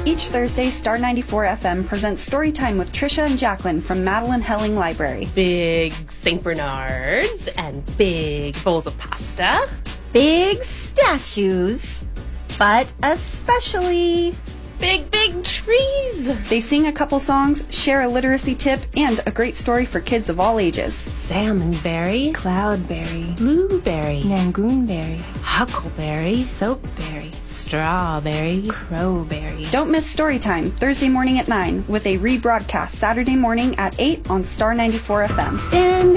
Each Thursday, Star 94 FM presents Storytime with Trisha and Jacqueline from Madeline Helling Library. Big St. Bernards and big bowls of pasta. Big statues, but especially big trees. They sing a couple songs, share a literacy tip, and a great story for kids of all ages. Salmonberry, cloudberry, blueberry, nangoonberry, huckleberry, soapberry, strawberry, crowberry. Don't miss Storytime, Thursday morning at 9, with a rebroadcast Saturday morning at 8 on Star 94 FM. Stand